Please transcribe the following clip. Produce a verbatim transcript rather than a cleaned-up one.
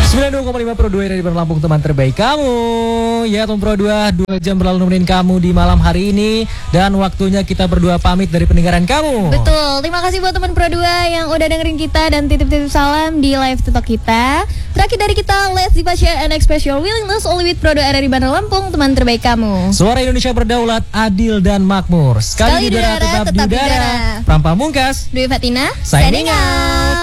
sembilan puluh dua koma lima Pro dua dari Lampung, teman terbaik kamu. Ya, Tom Pro dua, dua jam berlalu nemenin kamu di malam hari ini. Dan waktunya kita berdua pamit dari pendengaran kamu. Betul, terima kasih buat teman Pro dua yang udah dengerin kita dan titip-titip salam di live TikTok kita. Terakhir dari kita, let's Diva share and express your willingness only with Pro dua dari Bandar Lampung, teman terbaik kamu. Suara Indonesia berdaulat, adil dan makmur. Sekali, Sekali di udara, tetap, tetap di udara. Pram Pamungkas, Dwi Fatina, signing out.